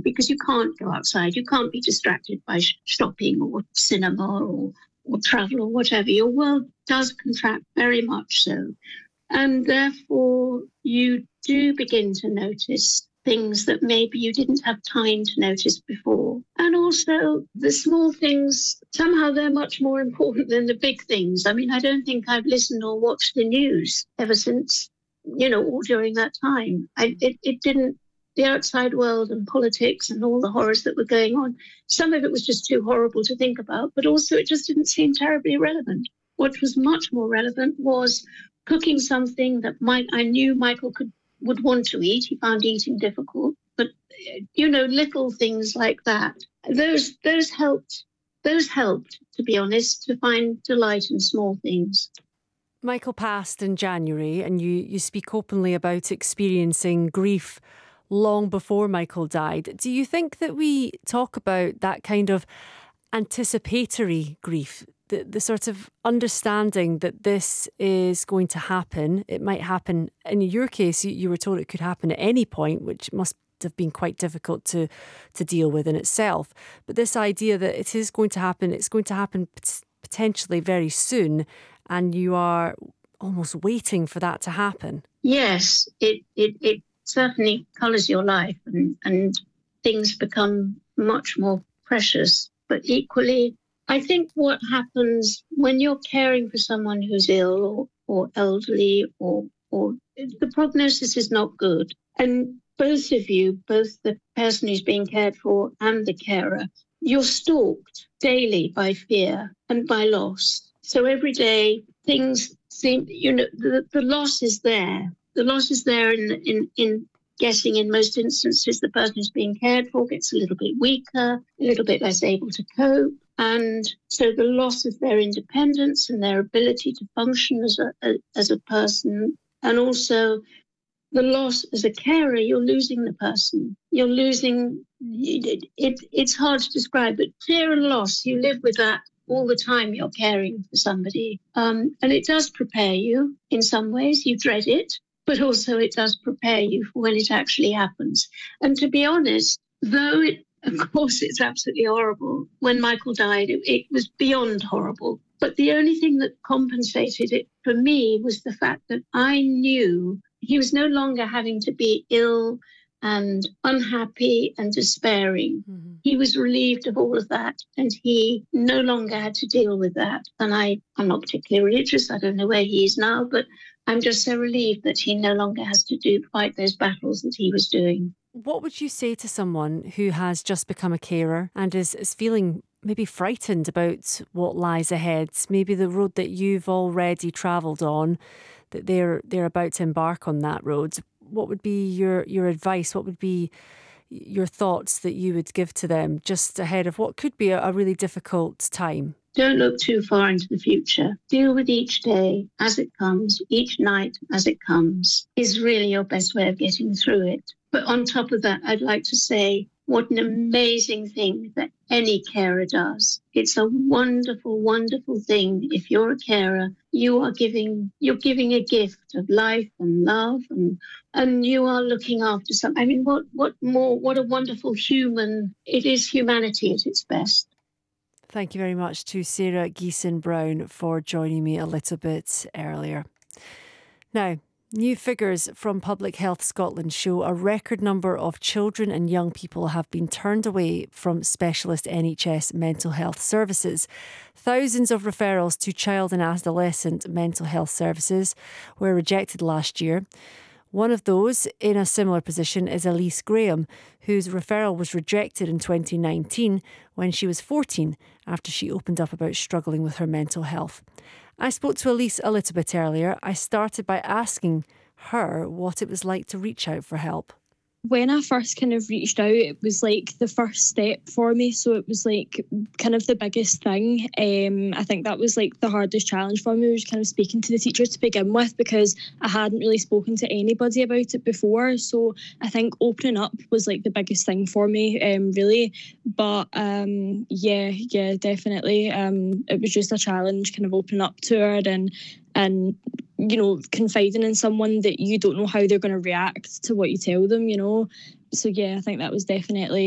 because you can't go outside. You can't be distracted by shopping or cinema or travel or whatever. Your world does contract very much so. And therefore, you do begin to notice things that maybe you didn't have time to notice before. And also the small things, somehow they're much more important than the big things. I mean, I don't think I've listened or watched the news ever since, all during that time. It didn't, the outside world and politics and all the horrors that were going on, some of it was just too horrible to think about, but also it just didn't seem terribly relevant. What was much more relevant was cooking something that I knew Michael would want to eat. He found eating difficult, but little things like that. Those helped. Those helped, to be honest, to find delight in small things. Michael passed in January, and you speak openly about experiencing grief long before Michael died. Do you think that we talk about that kind of anticipatory grief? The sort of understanding that this is going to happen. It might happen. In your case, you were told it could happen at any point, which must have been quite difficult to deal with in itself. But this idea that it is going to happen, it's going to happen potentially very soon, and you are almost waiting for that to happen. Yes, it certainly colours your life, and things become much more precious. But equally, I think what happens when you're caring for someone who's ill or elderly or the prognosis is not good. And both of you, both the person who's being cared for and the carer, you're stalked daily by fear and by loss. So every day things seem, the loss is there. The loss is there in guessing in most instances the person who's being cared for gets a little bit weaker, a little bit less able to cope. And so the loss of their independence and their ability to function as a person, and also the loss as a carer, you're losing the person. You're losing, it's hard to describe, but fear and loss, you live with that all the time you're caring for somebody. And it does prepare you in some ways. You dread it, but also it does prepare you for when it actually happens. And to be honest, though of course, it's absolutely horrible. When Michael died, it was beyond horrible. But the only thing that compensated it for me was the fact that I knew he was no longer having to be ill and unhappy and despairing. Mm-hmm. He was relieved of all of that, and he no longer had to deal with that. And I'm not particularly religious. I don't know where he is now, but I'm just so relieved that he no longer has to fight those battles that he was doing. What would you say to someone who has just become a carer and is feeling maybe frightened about what lies ahead, maybe the road that you've already travelled on, that they're about to embark on that road? What would be your advice? What would be your thoughts that you would give to them just ahead of what could be a really difficult time? Don't look too far into the future. Deal with each day as it comes, each night as it comes, is really your best way of getting through it. But on top of that, I'd like to say what an amazing thing that any carer does. It's a wonderful, wonderful thing. If you're a carer, you're giving a gift of life and love, and you are looking after something. I mean, what a wonderful human. It is humanity at its best. Thank you very much to Sarah Geeson-Brown for joining me a little bit earlier. Now, new figures from Public Health Scotland show a record number of children and young people have been turned away from specialist NHS mental health services. Thousands of referrals to child and adolescent mental health services were rejected last year. One of those in a similar position is Elise Graham, whose referral was rejected in 2019 when she was 14 after she opened up about struggling with her mental health. I spoke to Elise a little bit earlier. I started by asking her what it was like to reach out for help. When I first kind of reached out, it was like the first step for me. So it was like kind of the biggest thing. I think that was like the hardest challenge for me, was kind of speaking to the teacher to begin with, because I hadn't really spoken to anybody about it before. So I think opening up was like the biggest thing for me, really. But yeah, definitely. It was just a challenge kind of opening up to her and you know, confiding in someone that you don't know how they're going to react to what you tell them, you know. So yeah, I think that was definitely